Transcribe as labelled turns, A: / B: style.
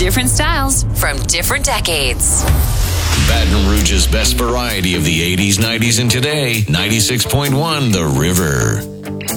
A: Different styles from different decades.
B: Baton Rouge's best variety of the 80s, 90s, and today. 96.1 The River.